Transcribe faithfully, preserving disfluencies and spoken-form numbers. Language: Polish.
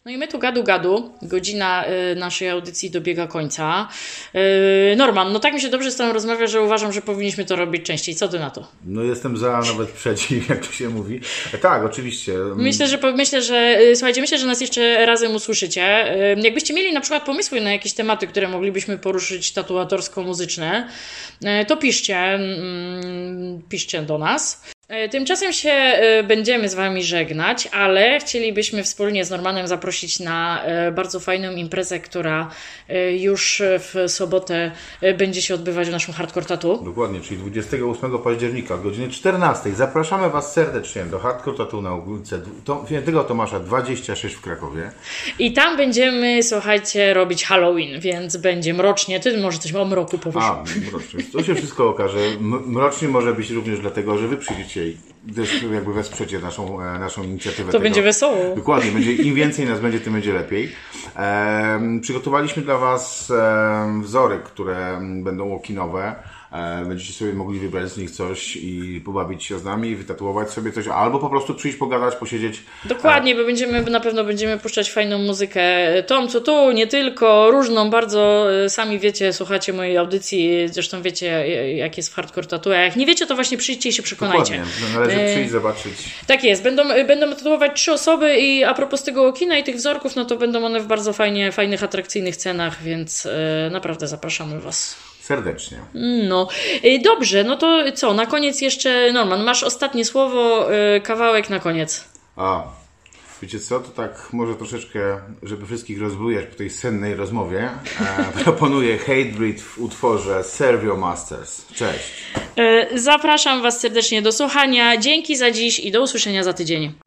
No i my tu gadu gadu, godzina y, naszej audycji dobiega końca. Y, Norman, no tak mi się dobrze z tobą rozmawia, że uważam, że powinniśmy to robić częściej. Co ty na to? No jestem za, nawet przeciw, jak to się mówi. E, tak, oczywiście. Myślę, że myślę, że y, słuchajcie, myślę, że nas jeszcze razem usłyszycie. Y, jakbyście mieli na przykład pomysły na jakieś tematy, które moglibyśmy poruszyć tatuatorsko-muzyczne, y, to piszcie, y, piszcie do nas. Tymczasem się będziemy z wami żegnać, ale chcielibyśmy wspólnie z Normanem zaprosić na bardzo fajną imprezę, która już w sobotę będzie się odbywać w naszym Hardcore Tattoo. Dokładnie, czyli dwudziestego ósmego października o godzinie czternastej. Zapraszamy was serdecznie do Hardcore Tattoo na ulicy Świętego Tomasza dwadzieścia sześć w Krakowie. I tam będziemy, słuchajcie, robić Halloween, więc będzie mrocznie. Ty może coś o mroku powiesz. A, mrocznie. To się wszystko okaże. Mrocznie może być również dlatego, że wy przyjdziecie i jakby wesprzecie naszą, naszą inicjatywę. To tego. będzie wesoło. Dokładnie, będzie, im więcej nas będzie, tym będzie lepiej. E, przygotowaliśmy dla was e, wzory, które będą walk-inowe. E, będziecie sobie mogli wybrać z nich coś i pobawić się z nami, wytatuować sobie coś, albo po prostu przyjść, pogadać, posiedzieć. Dokładnie, e, bo będziemy, na pewno będziemy puszczać fajną muzykę. Tom, co tu, nie tylko, różną bardzo. Sami wiecie, słuchacie mojej audycji, zresztą wiecie, jak jest w Hardcore Tattoo. A jak nie wiecie, to właśnie przyjdźcie i się przekonajcie. Dokładnie, należy przyjść, zobaczyć. Tak jest, będą, będą tatuować trzy osoby i a propos tego kina i tych wzorków, no to będą one w bardzo fajnie, fajnych, atrakcyjnych cenach, więc e, naprawdę zapraszamy was. Serdecznie. No, dobrze, no to co, na koniec jeszcze, Norman, masz ostatnie słowo, kawałek na koniec. A, wiecie co, to tak może troszeczkę, żeby wszystkich rozbujać po tej sennej rozmowie, e, proponuję Hatebreed w utworze Serve Your Masters. Cześć. Zapraszam was serdecznie do słuchania, dzięki za dziś i do usłyszenia za tydzień.